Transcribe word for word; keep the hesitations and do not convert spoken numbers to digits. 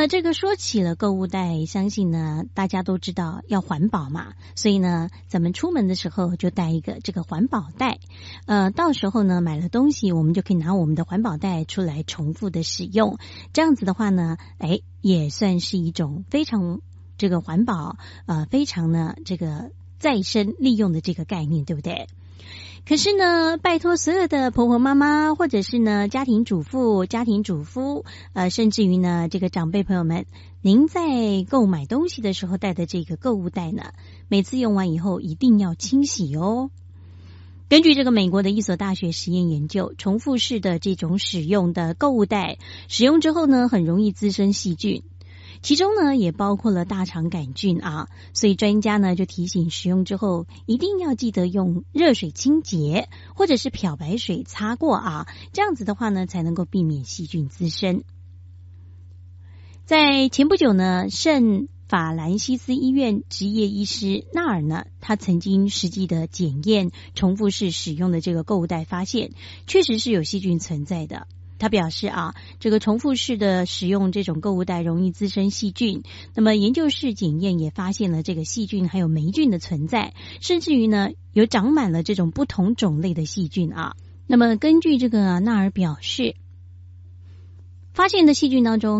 么这个说起了购物袋，相信呢大家都知道要环保嘛，所以呢咱们出门的时候就带一个这个环保袋，呃，到时候呢买了东西，我们就可以拿我们的环保袋出来重复的使用，这样子的话呢，哎，也算是一种非常这个环保，呃，非常呢这个再生利用的这个概念，对不对？可是呢，拜托所有的婆婆妈妈，或者是呢家庭主妇、家庭主夫，呃，甚至于呢这个长辈朋友们，您在购买东西的时候带的这个购物袋呢，每次用完以后一定要清洗哦。根据这个美国的一所大学实验研究，重复式的这种使用的购物袋，使用之后呢，很容易滋生细菌。其中呢也包括了大肠杆菌啊，所以专家呢就提醒使用之后一定要记得用热水清洁，或者是漂白水擦过啊，这样子的话呢才能够避免细菌滋生。在前不久呢，圣法兰西斯医院职业医师纳尔呢，他曾经实际的检验重复式使用的这个购物袋，发现确实是有细菌存在的。他表示啊，这个重复式的使用这种购物袋容易滋生细菌，那么研究室检验也发现了这个细菌还有霉菌的存在，甚至于呢有长满了这种不同种类的细菌啊。那么根据这个纳尔表示，发现的细菌当中